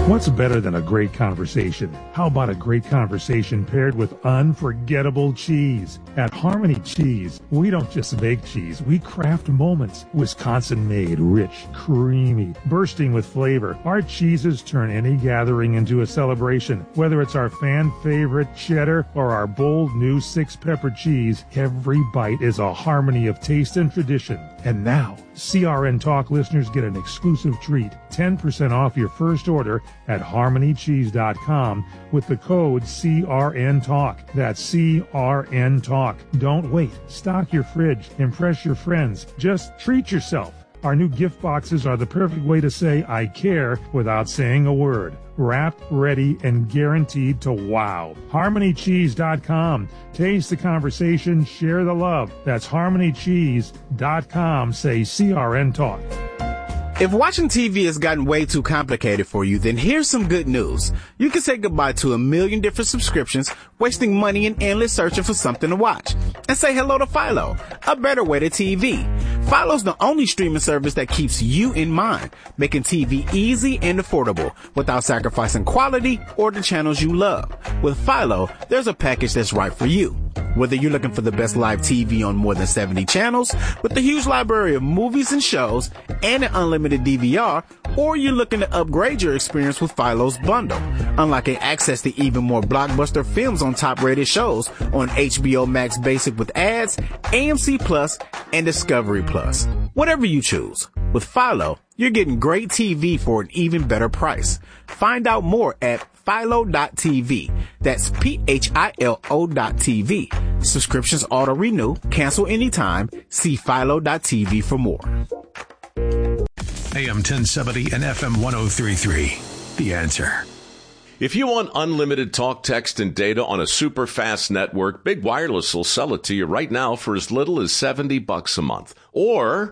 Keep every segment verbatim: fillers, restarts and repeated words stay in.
What's better than a great conversation? How about a great conversation paired with unforgettable cheese? At Harmony Cheese, we don't just make cheese, we craft moments. Wisconsin-made, rich, creamy, bursting with flavor. Our cheeses turn any gathering into a celebration. Whether it's our fan-favorite cheddar or our bold new six-pepper cheese, every bite is a harmony of taste and tradition. And now, C R N Talk listeners get an exclusive treat, ten percent off your first order at harmony cheese dot com with the code C R N Talk. That's C R N Talk. Don't wait. Stock your fridge. Impress your friends. Just treat yourself. Our new gift boxes are the perfect way to say I care without saying a word. Wrapped, ready, and guaranteed to wow. harmony cheese dot com. Taste the conversation, share the love. That's harmony cheese dot com. Say C R N Talk. If watching T V has gotten way too complicated for you, then here's some good news. You can say goodbye to a million different subscriptions, wasting money and endless searching for something to watch. And say hello to Philo, a better way to T V. Philo's the only streaming service that keeps you in mind, making T V easy and affordable without sacrificing quality or the channels you love. With Philo, there's a package that's right for you. Whether you're looking for the best live T V on more than seventy channels, with a huge library of movies and shows, and an unlimited D V R, or you're looking to upgrade your experience with Philo's bundle, unlocking access to even more blockbuster films on top-rated shows on H B O Max Basic with ads, A M C Plus, and Discovery Plus. Whatever you choose. With Philo, you're getting great T V for an even better price. Find out more at philo dot t v. That's P H I L O dot T V. Subscriptions auto-renew, cancel anytime. See philo dot t v for more. A M ten seventy and F M one oh three point three. The Answer. If you want unlimited talk, text, and data on a super fast network, Big Wireless will sell it to you right now for as little as seventy bucks a month. Or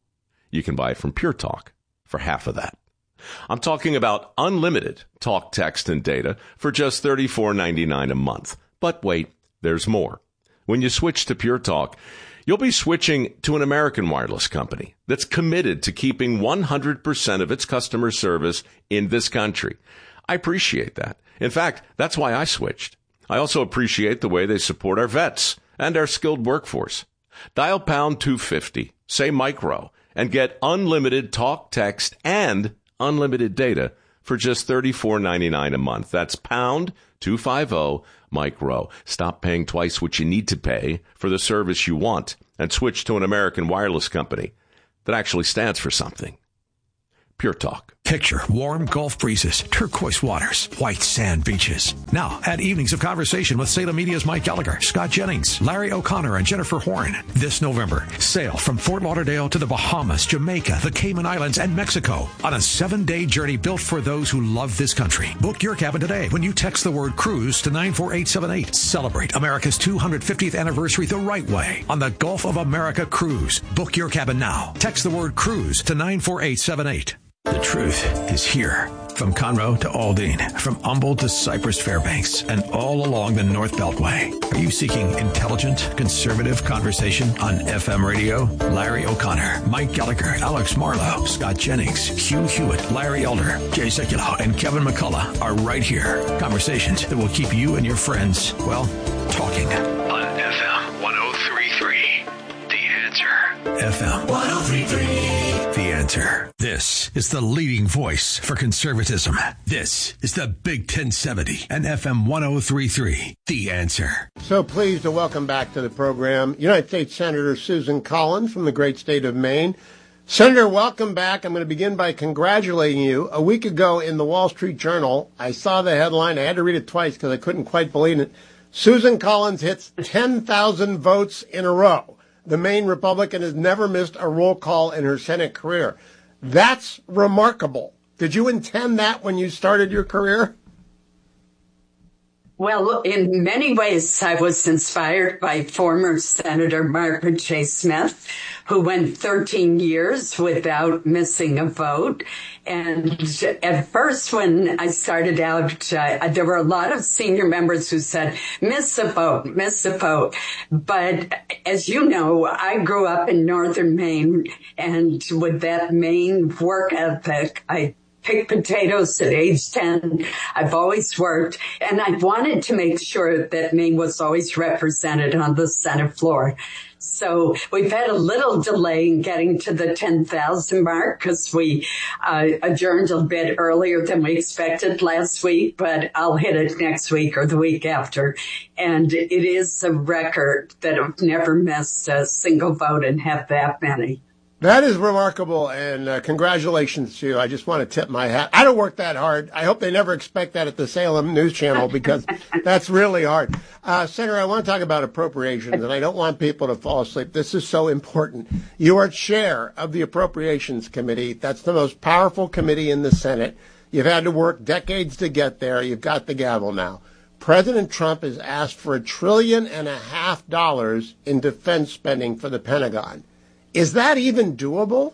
you can buy it from Pure Talk for half of that. I'm talking about unlimited talk, text, and data for just thirty-four ninety-nine a month. But wait, there's more. When you switch to Pure Talk, you'll be switching to an American wireless company that's committed to keeping one hundred percent of its customer service in this country. I appreciate that. In fact, that's why I switched. I also appreciate the way they support our vets and our skilled workforce. Dial pound two fifty, say micro, and get unlimited talk, text, and unlimited data for just thirty-four ninety-nine a month. That's pound two fifty micro. Stop paying twice what you need to pay for the service you want and switch to an American wireless company that actually stands for something. Pure Talk. Picture warm Gulf breezes, turquoise waters, white sand beaches. Now, add evenings of conversation with Salem Media's Mike Gallagher, Scott Jennings, Larry O'Connor, and Jennifer Horn. This November, sail from Fort Lauderdale to the Bahamas, Jamaica, the Cayman Islands, and Mexico on a seven-day journey built for those who love this country. Book your cabin today when you text the word cruise to nine four eight seven eight. Celebrate America's two hundred fiftieth anniversary the right way on the Gulf of America Cruise. Book your cabin now. Text the word cruise to nine four eight seven eight. The truth is here. From Conroe to Aldine, from Humboldt to Cypress Fairbanks, and all along the North Beltway. Are you seeking intelligent, conservative conversation on F M radio? Larry O'Connor, Mike Gallagher, Alex Marlowe, Scott Jennings, Hugh Hewitt, Larry Elder, Jay Sekulow, and Kevin McCullough are right here. Conversations that will keep you and your friends, well, talking. On F M one oh three point three, The Answer. F M one oh three point three. The Answer. This is the leading voice for conservatism. This is the Big ten seventy and F M one oh three point three. The Answer. So pleased to welcome back to the program United States Senator Susan Collins from the great state of Maine. Senator, welcome back. I'm going to begin by congratulating you. A week ago in the Wall Street Journal, I saw the headline. I had to read it twice because I couldn't quite believe it. Susan Collins hits ten thousand votes in a row. The Maine Republican has never missed a roll call in her Senate career. That's remarkable. Did you intend that when you started your career? Well, in many ways, I was inspired by former Senator Margaret J. Smith, who went thirteen years without missing a vote. And at first, when I started out, uh, there were a lot of senior members who said, miss a vote, miss a vote. But as you know, I grew up in northern Maine, and with that Maine work ethic, I picked potatoes at age ten. I've always worked, and I wanted to make sure that Maine was always represented on the Senate floor. So we've had a little delay in getting to the ten thousand mark because we uh, adjourned a bit earlier than we expected last week, but I'll hit it next week or the week after. And it is a record that I've never missed a single vote and have that many. That is remarkable, and uh, congratulations to you. I just want to tip my hat. I don't work that hard. I hope they never expect that at the Salem News Channel because that's really hard. Uh, Senator, I want to talk about appropriations, and I don't want people to fall asleep. This is so important. You are chair of the Appropriations Committee. That's the most powerful committee in the Senate. You've had to work decades to get there. You've got the gavel now. President Trump has asked for a trillion and a half dollars in defense spending for the Pentagon. Is that even doable?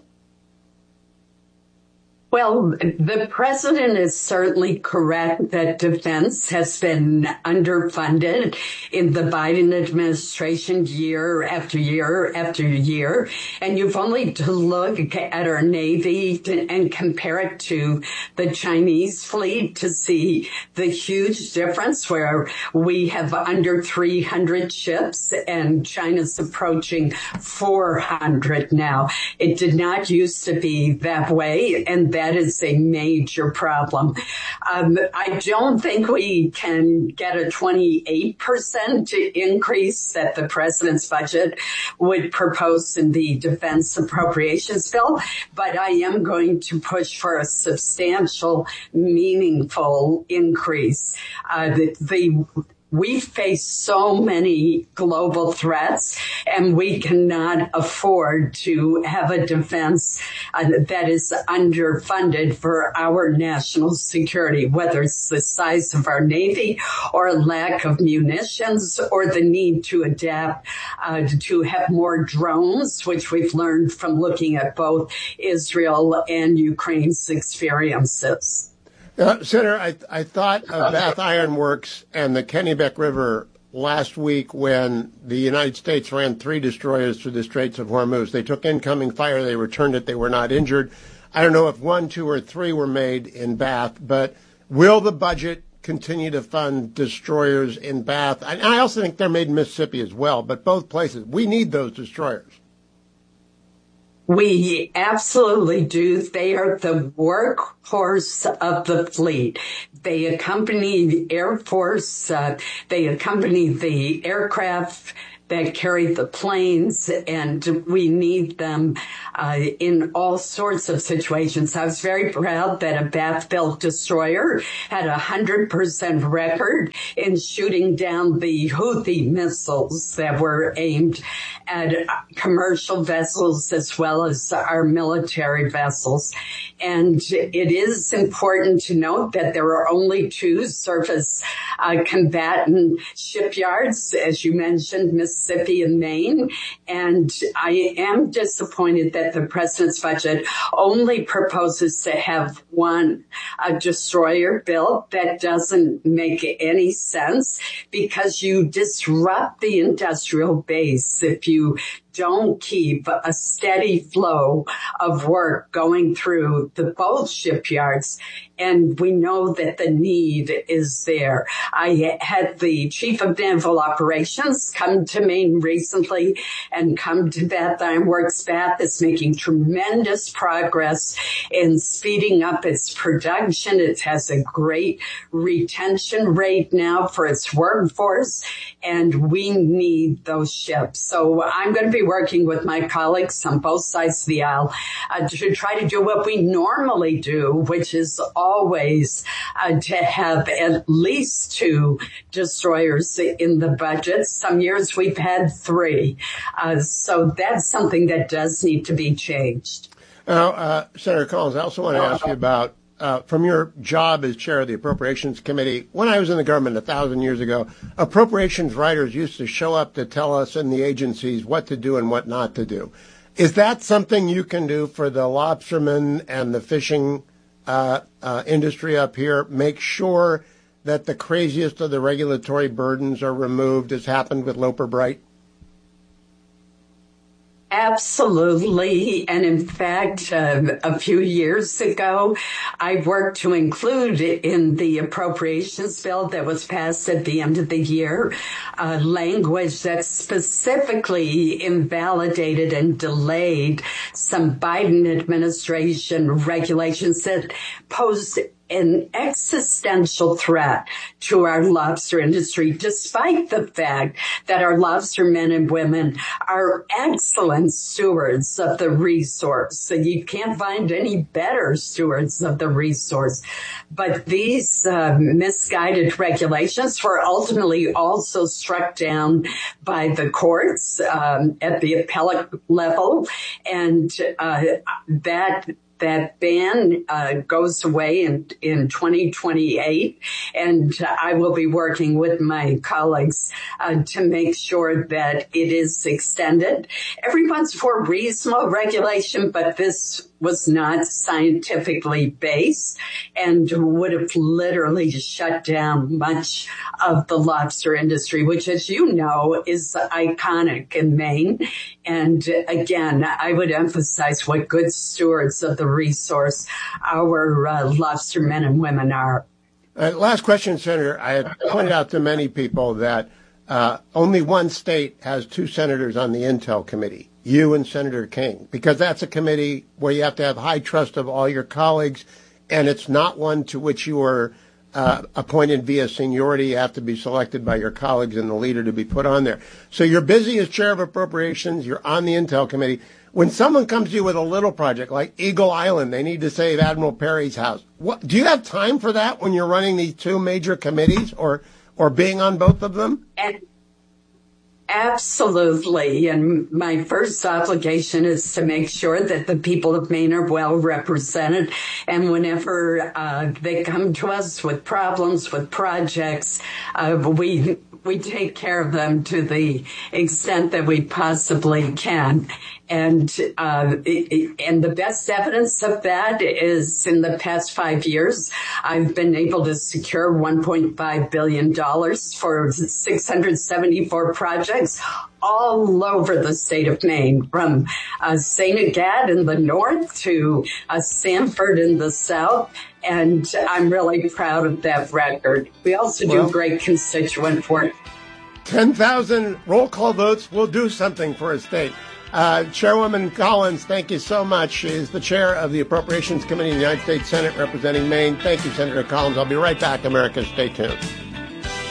Well, the president is certainly correct that defense has been underfunded in the Biden administration year after year after year. And you've only to look at our Navy to, and compare it to the Chinese fleet to see the huge difference where we have under three hundred ships and China's approaching four hundred now. It did not used to be that way, and that That is a major problem. Um, I don't think we can get a twenty-eight percent increase that the president's budget would propose in the defense appropriations bill, but I am going to push for a substantial, meaningful increase. Uh, the, the We face so many global threats, and we cannot afford to have a defense uh, that is underfunded for our national security, whether it's the size of our Navy or a lack of munitions or the need to adapt uh, to have more drones, which we've learned from looking at both Israel and Ukraine's experiences. Uh, Senator, I, I thought of Bath Iron Works and the Kennebec River last week when the United States ran three destroyers through the Straits of Hormuz. They took incoming fire. They returned it. They were not injured. I don't know if one, two, or three were made in Bath, but will the budget continue to fund destroyers in Bath? And I also think they're made in Mississippi as well, but both places. We need those destroyers. We absolutely do. They are the workhorse of the fleet. They accompany the Air Force. Uh, they accompany the aircraft that carry the planes, and we need them uh, in all sorts of situations. I was very proud that a Bath-built destroyer had a one hundred percent record in shooting down the Houthi missiles that were aimed at commercial vessels as well as our military vessels. And it is important to note that there are only two surface uh, combatant shipyards, as you mentioned, Mississippi and Maine. And I am disappointed that the president's budget only proposes to have one a destroyer built. That doesn't make any sense because you disrupt the industrial base if you don't keep a steady flow of work going through the both shipyards. And we know that the need is there. I had the chief of naval operations come to Maine recently and come to Bath Iron Works. Bath is making tremendous progress in speeding up its production. It has a great retention rate now for its workforce, and we need those ships. So I'm going to be working with my colleagues on both sides of the aisle uh, to try to do what we normally do, which is always uh, to have at least two destroyers in the budget. Some years we've had three. Uh, so that's something that does need to be changed. Now, uh, Senator Collins, I also want to ask you about, uh, from your job as chair of the Appropriations Committee, when I was in the government a thousand years ago, appropriations writers used to show up to tell us in the agencies what to do and what not to do. Is that something you can do for the lobstermen and the fishing uh, uh, industry up here? Make sure that the craziest of the regulatory burdens are removed, as happened with Loper Bright? Absolutely. And in fact, uh, a few years ago, I worked to include in the appropriations bill that was passed at the end of the year, uh, language that specifically invalidated and delayed some Biden administration regulations that posed an existential threat to our lobster industry, despite the fact that our lobster men and women are excellent stewards of the resource. So you can't find any better stewards of the resource. But these uh, misguided regulations were ultimately also struck down by the courts um, at the appellate level. And uh, that That ban uh, goes away in, in twenty twenty-eight, and I will be working with my colleagues uh, to make sure that it is extended. Everyone's for reasonable regulation, but this was not scientifically based and would have literally shut down much of the lobster industry, which, as you know, is iconic in Maine. And again, I would emphasize what good stewards of the resource our uh, lobster men and women are. Uh, last question, Senator. I have pointed out to many people that uh, only one state has two senators on the Intel Committee, you and Senator King, because that's a committee where you have to have high trust of all your colleagues, and it's not one to which you are uh, appointed via seniority. You have to be selected by your colleagues and the leader to be put on there. So you're busy as chair of appropriations. You're on the Intel Committee. When someone comes to you with a little project like Eagle Island, they need to save Admiral Perry's house. What, do you have time for that when you're running these two major committees or, or being on both of them? And absolutely. And my first obligation is to make sure that the people of Maine are well represented. And whenever uh, they come to us with problems, with projects, uh, we we take care of them to the extent that we possibly can. And uh, and the best evidence of that is in the past five years, I've been able to secure one point five billion dollars for six hundred seventy-four projects all over the state of Maine, from uh, Saint Agat in the north to uh, Sanford in the south. And I'm really proud of that record. We also do well, great constituent work. ten thousand roll call votes will do something for a state. Uh, Chairwoman Collins, thank you so much. She is the chair of the Appropriations Committee in the United States Senate representing Maine. Thank you, Senator Collins. I'll be right back, America. Stay tuned.